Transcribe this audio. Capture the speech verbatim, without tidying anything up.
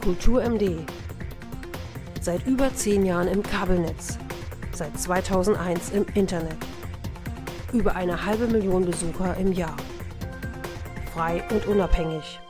KulturMD. Seit über zehn Jahren im Kabelnetz. Seit zweitausendeins im Internet. Über eine halbe Million Besucher im Jahr. Frei und unabhängig.